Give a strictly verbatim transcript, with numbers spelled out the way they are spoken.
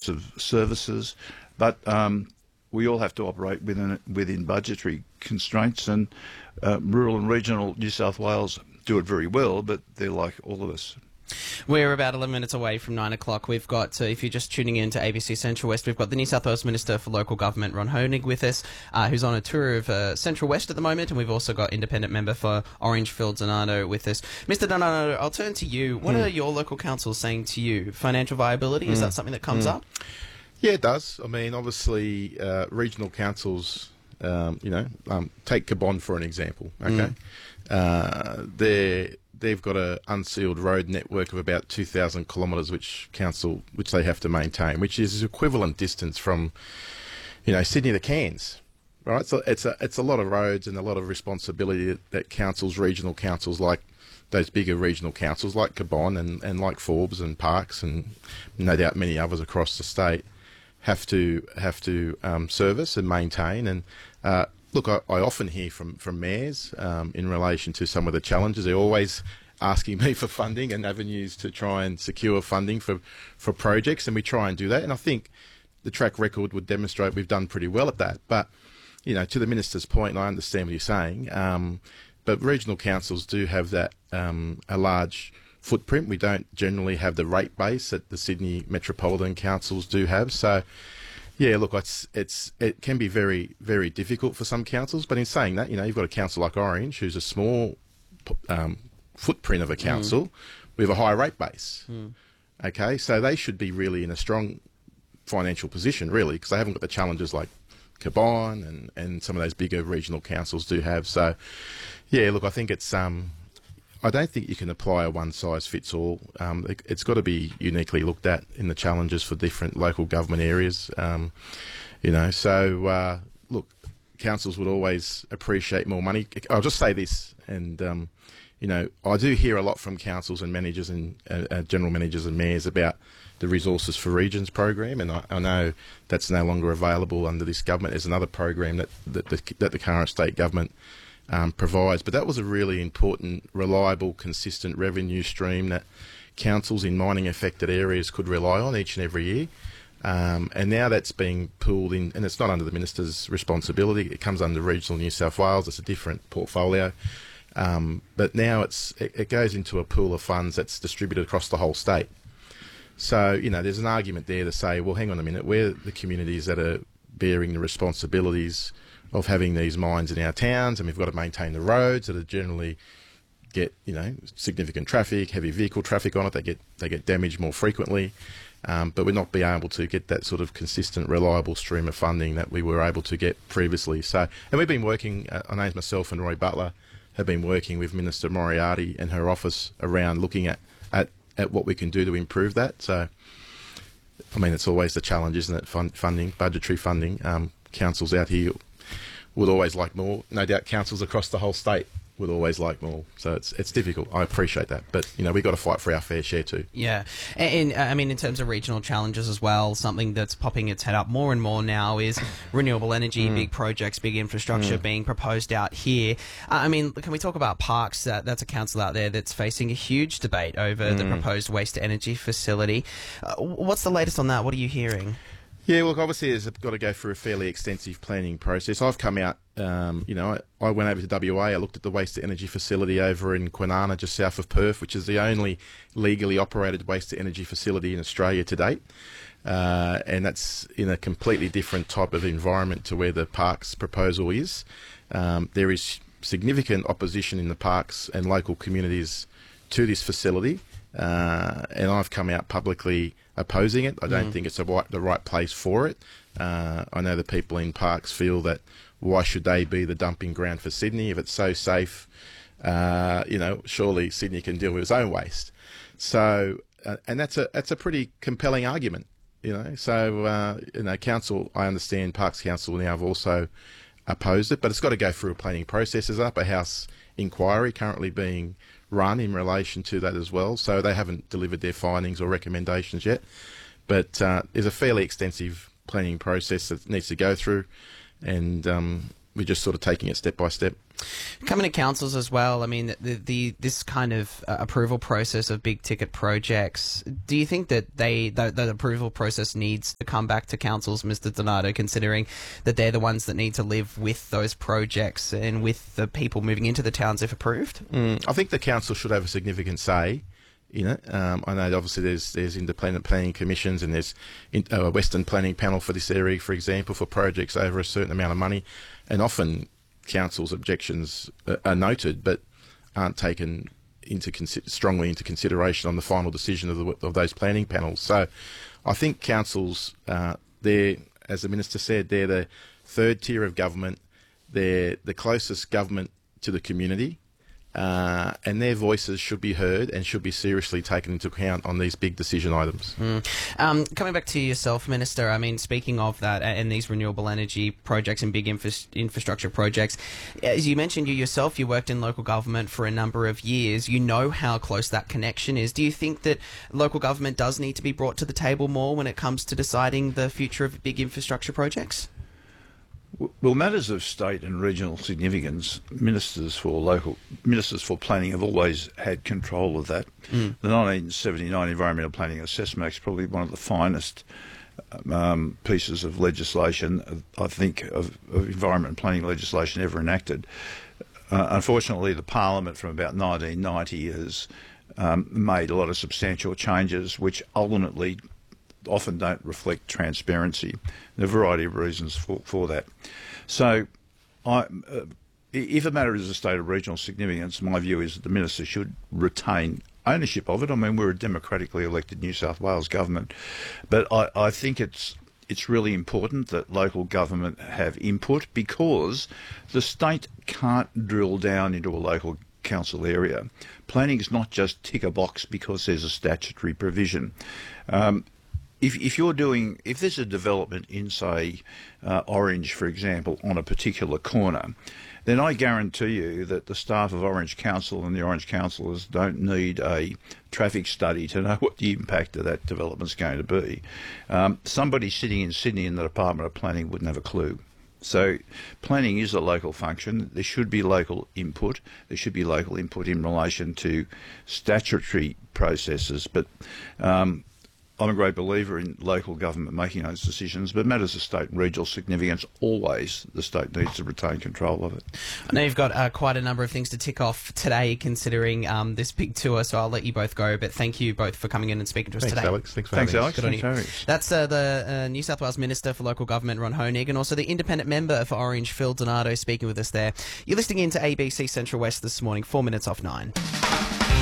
sorts of services, but um, we all have to operate within within budgetary constraints, and uh, rural and regional New South Wales do it very well, but they're like all of us. We're about eleven minutes away from nine o'clock. We've got, uh, if you're just tuning in to A B C Central West, we've got the New South Wales Minister for Local Government, Ron Honig, with us, uh, who's on a tour of uh, Central West at the moment, and we've also got Independent Member for Orange, Phil Donato, with us. Mister Donato, I'll turn to you. What mm. are your local councils saying to you? Financial viability, mm. is that something that comes mm. up? Yeah, it does. I mean, obviously, uh, regional councils, um, you know, um, take Cabonne for an example, okay? Mm. Uh, they're... They've got an unsealed road network of about two thousand kilometres, which council, which they have to maintain, which is equivalent distance from, you know, Sydney to Cairns, right? So it's a it's a lot of roads and a lot of responsibility that, that councils, regional councils like those bigger regional councils like Cabonne and, and like Forbes and Parkes and no doubt many others across the state have to have to um, service and maintain. And uh, Look, I, I often hear from, from mayors um, in relation to some of the challenges. They're always asking me for funding and avenues to try and secure funding for, for projects, and we try and do that. And I think the track record would demonstrate we've done pretty well at that. But, you know, to the Minister's point, and I understand what you're saying, um, but regional councils do have that um, a large footprint. We don't generally have the rate base that the Sydney Metropolitan Councils do have. So, yeah, look, it's it's it can be very, very difficult for some councils. But in saying that, you know, you've got a council like Orange, who's a small um, footprint of a council mm. with a high rate base. Mm. Okay, so they should be really in a strong financial position, really, because they haven't got the challenges like Cabonne and, and some of those bigger regional councils do have. So, yeah, look, I think it's... Um, I don't think you can apply a one-size-fits-all. Um, it, it's got to be uniquely looked at in the challenges for different local government areas. Um, you know, so uh, look, councils would always appreciate more money. I'll just say this, and um, you know, I do hear a lot from councils and managers and uh, uh, general managers and mayors about the Resources for Regions program, and I, I know that's no longer available under this government. There's another program that that the, that the current state government Um, provides, but that was a really important, reliable, consistent revenue stream that councils in mining affected areas could rely on each and every year. Um, and now that's being pulled in, and it's not under the Minister's responsibility. It comes under Regional New South Wales. It's a different portfolio. Um, but now it's it, it goes into a pool of funds that's distributed across the whole state. So, you know, there's an argument there to say, well, hang on a minute, we're the communities that are bearing the responsibilities of having these mines in our towns, and we've got to maintain the roads that are generally get, you know, significant traffic, heavy vehicle traffic on it. They get they get damaged more frequently, um, but we're not being able to get that sort of consistent, reliable stream of funding that we were able to get previously. So, and we've been working. Uh, I know myself and Roy Butler have been working with Minister Moriarty and her office around looking at at at what we can do to improve that. So, I mean, it's always the challenge, isn't it? Fund, funding, budgetary funding. Um, councils out here would always like more. No doubt councils across the whole state would always like more. So it's it's difficult. I appreciate that. But, you know, we've got to fight for our fair share too. Yeah. And, and uh, I mean, in terms of regional challenges as well, something that's popping its head up more and more now is renewable energy, mm. big projects, big infrastructure mm. being proposed out here. Uh, I mean, can we talk about Parkes? Uh, that's a council out there that's facing a huge debate over mm. the proposed waste-to-energy facility. Uh, what's the latest on that? What are you hearing? Yeah, look, obviously it's got to go through a fairly extensive planning process. I've come out, um, you know, I, I went over to W A, I looked at the waste-to-energy facility over in Kwinana, just south of Perth, which is the only legally operated waste-to-energy facility in Australia to date. Uh, and that's in a completely different type of environment to where the Parkes proposal is. Um, there is significant opposition in the Parkes and local communities to this facility. Uh, and I've come out publicly opposing it. I don't mm. think it's the right, the right place for it. Uh, I know the people in Parkes feel that why should they be the dumping ground for Sydney if it's so safe? Uh, you know, surely Sydney can deal with its own waste. So, uh, and that's a that's a pretty compelling argument. You know, so uh, you know, council. I understand Parkes Council now have also opposed it, but it's got to go through a planning process. There's an upper house inquiry currently being run in relation to that as well, so they haven't delivered their findings or recommendations yet, but uh, there's a fairly extensive planning process that needs to go through, and um, we're just sort of taking it step by step. Coming to councils as well, I mean, the, the this kind of uh, approval process of big ticket projects, do you think that they the, the approval process needs to come back to councils, Mister Donato, considering that they're the ones that need to live with those projects and with the people moving into the towns if approved? Mm, I think the council should have a significant say in it. Um, I know obviously there's there's independent planning commissions and there's in, uh, a Western planning panel for this area, for example, for projects over a certain amount of money, and often council's objections are noted but aren't taken into consi- strongly into consideration on the final decision of, the, of those planning panels. So I think councils, uh, they're, as the Minister said, they're the third tier of government. They're the closest government to the community, uh, and their voices should be heard and should be seriously taken into account on these big decision items. Mm. Um, coming back to yourself, Minister, I mean, speaking of that and these renewable energy projects and big infra- infrastructure projects, as you mentioned, you yourself, you worked in local government for a number of years. You know how close that connection is. Do you think that local government does need to be brought to the table more when it comes to deciding the future of big infrastructure projects? Well, matters of state and regional significance, ministers for local ministers for planning have always had control of that. Mm. The nineteen seventy-nine Environmental Planning Assessment Act is probably one of the finest um, pieces of legislation, I think, of, of environment and planning legislation ever enacted. Uh, unfortunately, the Parliament from about nineteen ninety has um, made a lot of substantial changes, which ultimately often don't reflect transparency. There are a variety of reasons for, for that. So I, uh, if a matter is a state or regional significance, my view is that the minister should retain ownership of it. I mean, we're a democratically elected New South Wales government, but I, I think it's it's really important that local government have input, because the state can't drill down into a local council area. Planning is not just tick a box because there's a statutory provision. Um, If, if you're doing, if there's a development in, say, uh, Orange, for example, on a particular corner, then I guarantee you that the staff of Orange Council and the Orange councillors don't need a traffic study to know what the impact of that development's going to be. Um, somebody sitting in Sydney in the Department of Planning wouldn't have a clue. So planning is a local function. There should be local input. There should be local input in relation to statutory processes, but um, I'm a great believer in local government making those decisions, but matters of state and regional significance, always the state needs to retain control of it. I know you've got uh, quite a number of things to tick off today considering um, this big tour, so I'll let you both go, but thank you both for coming in and speaking to us Thanks, today. Alex. Thanks for Thanks, having Alex. us. Good on Thanks, you. Alex. That's uh, the uh, New South Wales Minister for Local Government, Ron Honig, and also the independent member for Orange, Phil Donato, speaking with us there. You're listening in to A B C Central West this morning, four minutes off nine.